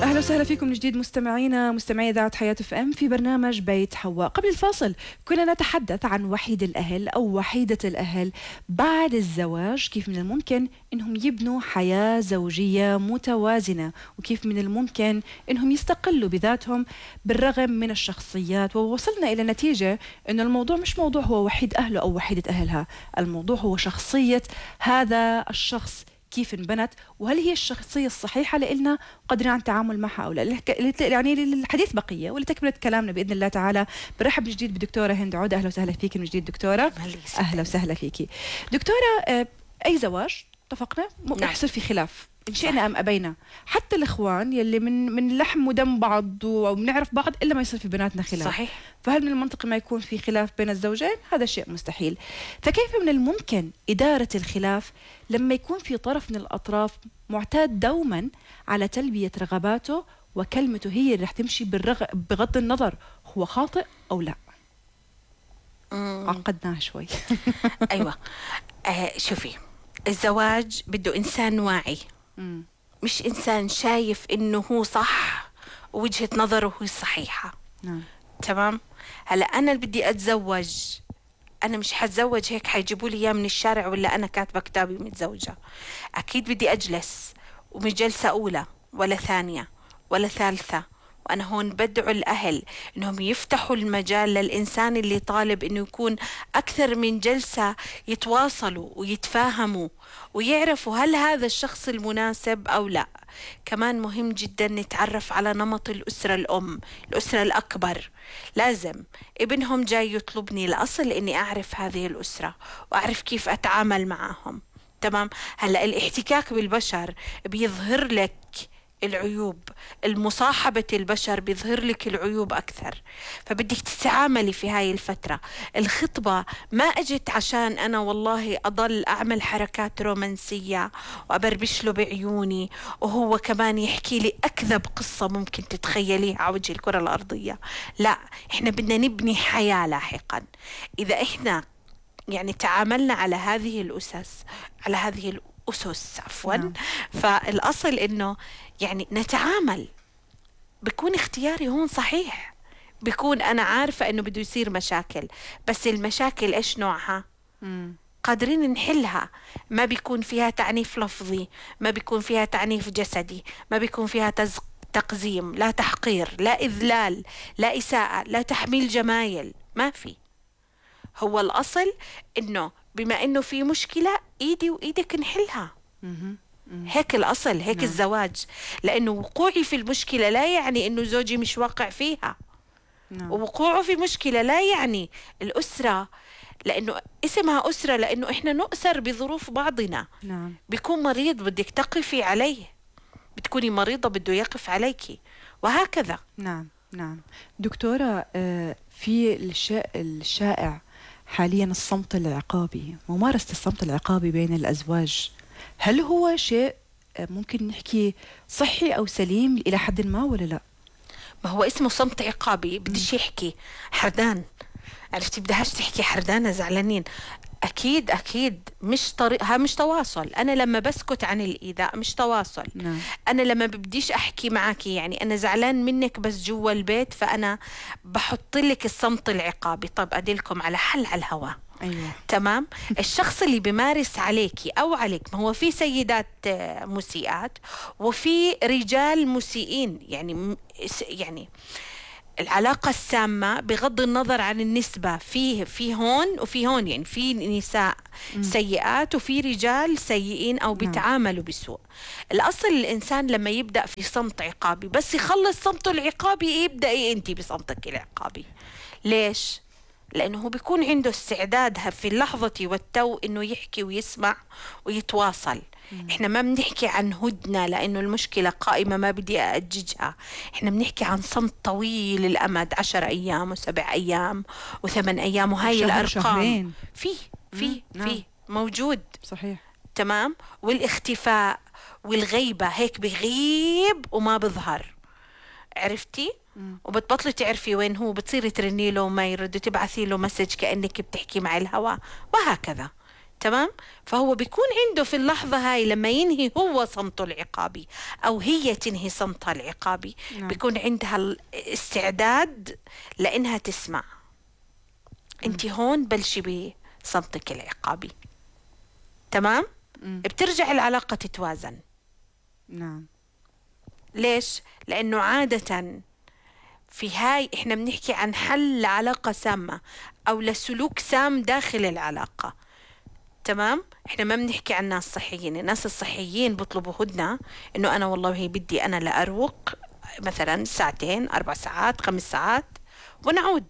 أهلا وسهلا فيكم من جديد مستمعينا مستمعي إذاعة حياة اف ام في برنامج بيت حواء. قبل الفاصل كنا نتحدث عن وحيد الأهل أو وحيدة الأهل بعد الزواج، كيف من الممكن إنهم يبنوا حياة زوجية متوازنة، وكيف من الممكن إنهم يستقلوا بذاتهم بالرغم من الشخصيات. ووصلنا إلى نتيجة إنه الموضوع مش موضوع هو وحيد أهله أو وحيدة أهلها، الموضوع هو شخصية هذا الشخص كيف انبنت، وهل هي الشخصية الصحيحة لإلنا قادرين على التعامل معها أو لا. يعني الحديث بقية ولتكملة كلامنا بإذن الله تعالى برحب من جديد بدكتورة هند عودة. أهلا وسهلا فيك من جديد دكتورة. أهلا وسهلا فيك دكتورة. أي زواج اتفقنا يحصل في خلاف إن شئنا أم أبينا، حتى الإخوان يلي من لحم ودم بعض وبنعرف بعض إلا ما يصير في بيناتنا خلاف. صحيح. فهل من المنطقي ما يكون في خلاف بين الزوجين؟ هذا شيء مستحيل. فكيف من الممكن إدارة الخلاف لما يكون في طرف من الأطراف معتاد دوما على تلبية رغباته وكلمته هي اللي رح تمشي بغض النظر هو خاطئ أو لا؟ عقدناها شوي. أيوة. شوفي، الزواج بده إنسان واعي، مش إنسان شايف إنه هو صح ووجهة نظره هي الصحيحة. تمام. هلا أنا اللي بدي أتزوج، أنا مش حتزوج هيك حيجيبوا لي إياه من الشارع ولا أنا كاتبة كتابي متزوجة. أكيد بدي أجلس، ومش جلسة أولى ولا ثانية ولا ثالثة. وأنا هون بدعو الأهل إنهم يفتحوا المجال للإنسان اللي طالب إنه يكون أكثر من جلسة، يتواصلوا ويتفاهموا ويعرفوا هل هذا الشخص المناسب أو لا. كمان مهم جدا نتعرف على نمط الأسرة الأم، الأسرة الأكبر. لازم ابنهم جاي يطلبني، الأصل إني أعرف هذه الأسرة وأعرف كيف أتعامل معهم. تمام. هلأ الاحتكاك بالبشر بيظهر لك العيوب، المصاحبة البشر بيظهر لك العيوب أكثر، فبدك تتعاملي في هاي الفترة. الخطبة ما أجت عشان أنا والله أضل أعمل حركات رومانسية وأبربش له بعيوني وهو كمان يحكي لي أكذب قصة ممكن تتخيليها على وجه الكرة الأرضية. لا، إحنا بدنا نبني حياة لاحقا. إذا إحنا يعني تعاملنا على هذه الأسس، على هذه الأسس عفوا، فالأصل إنه يعني نتعامل، بيكون اختياري هون صحيح، بيكون أنا عارفة إنه بده يصير مشاكل، بس المشاكل إيش نوعها؟ قادرين نحلها. ما بيكون فيها تعنيف لفظي، ما بيكون فيها تعنيف جسدي، ما بيكون فيها تقزيم، لا تحقير، لا إذلال، لا إساءة، لا تحميل جمايل، ما في. هو الأصل إنه بما إنه في مشكلة إيدي وإيدك نحلها. هيك الأصل، هيك الزواج. لأنه وقوعي في المشكلة لا يعني إنه زوجي مش واقع فيها. ووقوعه في مشكلة لا يعني الأسرة، لأنه اسمها أسرة لأنه إحنا نؤسر بظروف بعضنا. بيكون مريض بدك تقفي عليه، بتكوني مريضة بده يقف عليكي، وهكذا. نعم دكتورة. في الشائع حاليا الصمت العقابي، ممارسة الصمت العقابي بين الأزواج، هل هو شيء ممكن نحكي صحي أو سليم إلى حد ما ولا لا؟ ما هو اسمه صمت عقابي، بديش يحكي حردان، عرفتي؟ بدهاش تحكي حردانة زعلانين. أكيد مش طريقها، مش تواصل. أنا لما بسكت عن الإيذاء مش تواصل. أنا لما ببديش أحكي معك، يعني أنا زعلان منك بس جوا البيت، فأنا بحط لك الصمت العقابي. طب أدلكم على حل على الهواء. أيوة. تمام. الشخص اللي بيمارس عليكي أو عليك، ما هو في سيدات مسيئات وفي رجال مسيئين، يعني العلاقة السامة بغض النظر عن النسبة، في هون وفي هون، يعني في نساء سيئات وفي رجال سيئين أو بيتعاملوا بسوء. الأصل الإنسان لما يبدأ في صمت عقابي، بس يخلص صمته العقابي يبدأ أنت بصمتك العقابي. ليش؟ لأنه هو بيكون عنده استعداد في اللحظة والتو إنه يحكي ويسمع ويتواصل. إحنا ما بنحكي عن هدنة لأنه المشكلة قائمة ما بدي أأججها. إحنا بنحكي عن صمت طويل الأمد، 10 أيام و7 أيام و8 أيام، وهاي الأرقام شهرين. في موجود. صحيح. تمام. والاختفاء والغيبة، هيك بغيب وما بظهر، عرفتي؟ وبتبطلي تعرفي وين هو، بتصيري ترني له وما يرد، تبعثي له مسج كأنك بتحكي مع الهواء، وهكذا. تمام؟ فهو بيكون عنده في اللحظة هاي لما ينهي هو صمته العقابي أو هي تنهي صمتها العقابي، بيكون عندها الاستعداد لأنها تسمع. أنت هون بلشي بصمتك العقابي، تمام؟ بترجع العلاقة تتوازن. نعم. ليش؟ لأنه عادة في هاي إحنا بنحكي عن حل لعلاقة سامة أو لسلوك سام داخل العلاقة، تمام؟ إحنا ما بنحكي عن ناس صحيين. الناس الصحيين بيطلبوا هدنة إنه أنا والله هي بدي أنا لأروق مثلا ساعتين 4 ساعات 5 ساعات ونعود.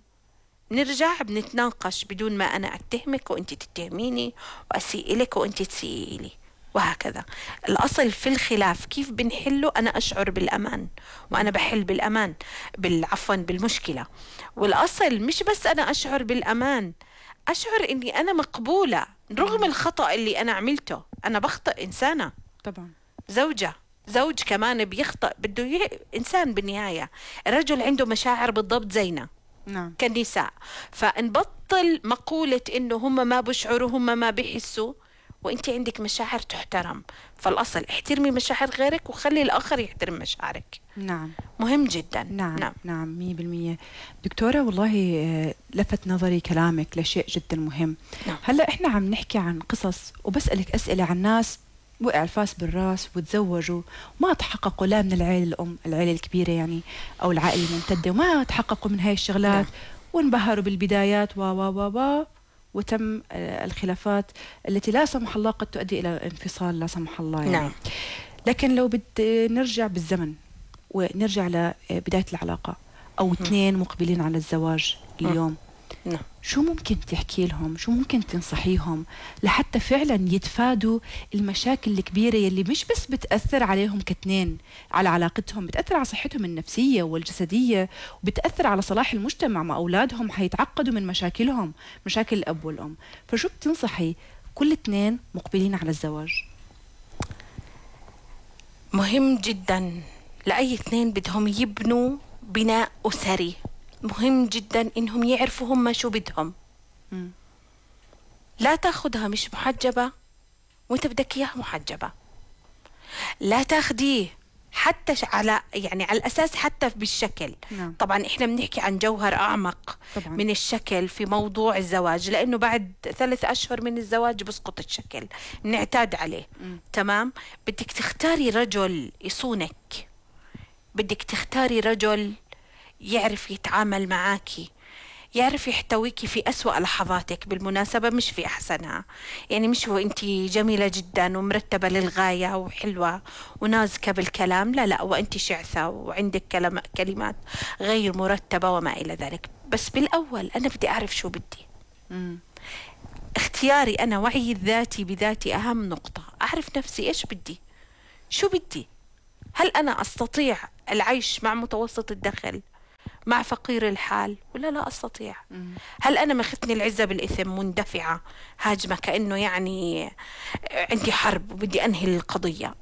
نرجع بنتناقش بدون ما أنا أتهمك وأنت تتهميني وأسيء لك وأنت تسيئي لي وهكذا. الأصل في الخلاف كيف بنحله أنا أشعر بالأمان وأنا بحل بالأمان عفوا بالمشكلة. والأصل مش بس أنا أشعر بالأمان، أشعر إني أنا مقبولة رغم الخطأ اللي أنا عملته. أنا بخطئ، إنسانة طبعا. زوج كمان بيخطئ، بده إنسان بالنهاية. الرجل عنده مشاعر بالضبط زينا. نعم. كالنساء. فنبطل مقولة إنه هم ما بشعروا هم ما بيحسوا، وانت عندك مشاعر تحترم. فالأصل احترمي مشاعر غيرك وخلي الآخر يحترم مشاعرك. نعم. مهم جدا. نعم 100%. دكتورة والله لفت نظري كلامك لشيء جدا مهم. نعم. هلأ احنا عم نحكي عن قصص وبسألك أسئلة عن ناس وقع الفاس بالراس وتزوجوا وما تحققوا لا من العائلة الأم، العائلة الكبيرة يعني، أو العائلة الممتدة، وما تحققوا من هاي الشغلات. نعم. وانبهروا بالبدايات وتم الخلافات التي لا سمح الله قد تؤدي إلى انفصال لا سمح الله يعني. نعم. لكن لو نرجع بالزمن ونرجع لبداية العلاقة أو اثنين مقبلين على الزواج اليوم، نعم. شو ممكن تحكي لهم، شو ممكن تنصحيهم لحتى فعلا يتفادوا المشاكل الكبيرة يلي مش بس بتأثر عليهم كاثنين على علاقتهم، بتأثر على صحتهم النفسية والجسدية، وبتأثر على صلاح المجتمع مع أولادهم، حيتعقدوا من مشاكلهم، مشاكل الأب والأم. فشو بتنصحي كل اثنين مقبلين على الزواج؟ مهم جدا لأي اثنين بدهم يبنوا بناء أسري، مهم جدا إنهم يعرفوا هم شو بدهم. لا تاخدها مش محجبة وانت بدك إياها محجبة. لا تاخديه حتى على الأساس حتى بالشكل. نعم. طبعا إحنا بنحكي عن جوهر أعمق طبعا. من الشكل في موضوع الزواج، لأنه بعد 3 أشهر من الزواج بسقط الشكل، نعتاد عليه. تمام. بدك تختاري رجل يصونك، بدك تختاري رجل يعرف يتعامل معاكي، يعرف يحتويكي في أسوأ لحظاتك، بالمناسبة مش في أحسنها. يعني مش هو أنت جميلة جدا ومرتبة للغاية وحلوة ونازكة بالكلام، لا وأنت شعثة وعندك كلمات غير مرتبة وما إلى ذلك. بس بالأول أنا بدي أعرف شو بدي. اختياري أنا، وعي الذاتي بذاتي أهم نقطة. أعرف نفسي إيش بدي، شو بدي. هل أنا أستطيع العيش مع متوسط الدخل، مع فقير الحال، ولا لا أستطيع؟ هل أنا مختني العزة بالإثم، مندفعة هاجمة كأنه عندي حرب وبدي أنهي القضية؟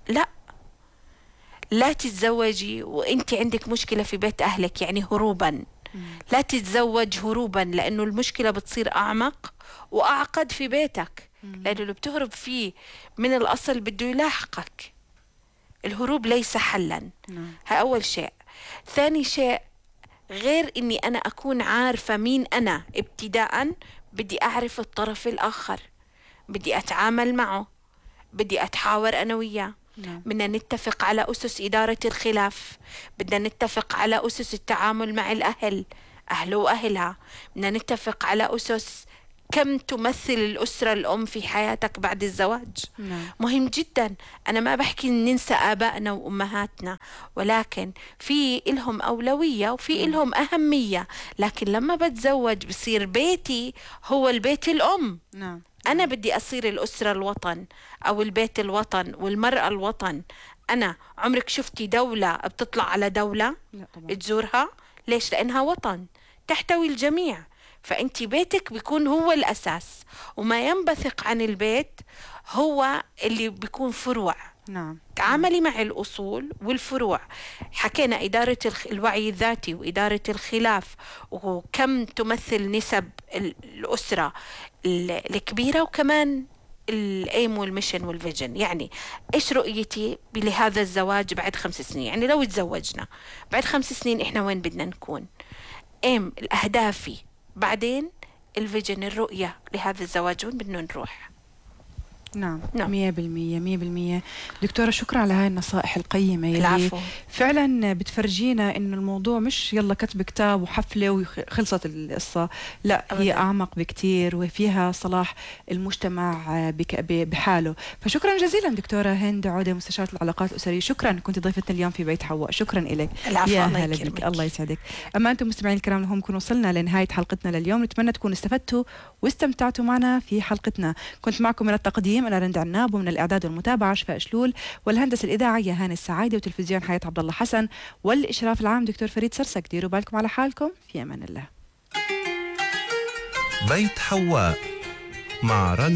لا تتزوجي وإنت عندك مشكلة في بيت أهلك، هروبا. لا تتزوج هروبا، لأنه المشكلة بتصير أعمق وأعقد في بيتك، لأنه اللي بتهرب فيه من الأصل بده يلاحقك. الهروب ليس حلا. هاي أول شيء. ثاني شيء، غير إني أنا أكون عارفة مين أنا ابتداء، بدي أعرف الطرف الآخر، بدي أتعامل معه، بدي أتحاور أنا وياه. بدنا نتفق على أسس إدارة الخلاف، بدنا نتفق على أسس التعامل مع الأهل، أهله وأهلها. بدنا نتفق على أسس كم تمثل الأسرة الأم في حياتك بعد الزواج. مهم جدا. أنا ما بحكي ننسى آبائنا وأمهاتنا، ولكن في إلهم أولوية وفي إلهم أهمية. لكن لما بتزوج بصير بيتي هو البيت الأم. أنا بدي أصير الأسرة الوطن أو البيت الوطن والمرأة الوطن. أنا عمرك شفتي دولة بتطلع على دولة تزورها؟ ليش؟ لأنها وطن تحتوي الجميع. فأنت بيتك بيكون هو الأساس، وما ينبثق عن البيت هو اللي بيكون فروع. نعم. تعاملي مع الأصول والفروع. حكينا إدارة الوعي الذاتي وإدارة الخلاف، وكم تمثل نسب الأسرة الكبيرة، وكمان الايم والميشن والفيجن. يعني ايش رؤيتي لهذا الزواج بعد 5 سنين؟ يعني لو تزوجنا بعد 5 سنين احنا وين بدنا نكون؟ ايم الاهدافي، بعدين الفيجن الرؤية لهذا الزواج وين بدنا نروح. نعم. 100%. دكتورة شكرا على هاي النصائح القيمة اللي فعلا بتفرجينا إنه الموضوع مش يلا كتب كتاب وحفلة وخلصت القصة، لا أبداً. هي أعمق بكتير وفيها صلاح المجتمع بحاله. فشكرا جزيلا دكتورة هند عودة، مستشارة العلاقات الأسرية، شكرا كنت ضيفتنا اليوم في بيت حواء. شكرا لك. يا هلا بك. الله يسعدك. أما أنتم مستمعين الكرام، هم نكون وصلنا لنهاية حلقتنا لليوم. نتمنى تكونوا استفدتوا واستمتعتوا معنا في حلقتنا. كنت معكم من التقديم أنا رند عناب، ومن الإعداد والمتابعة شفاء شلول، والهندسة الإذاعية هاني السعايدة، وتلفزيون حياة عبد الله حسن، والإشراف العام دكتور فريد سرسك. ديروا بالكم على حالكم، في أمان الله. بيت حواء مع رند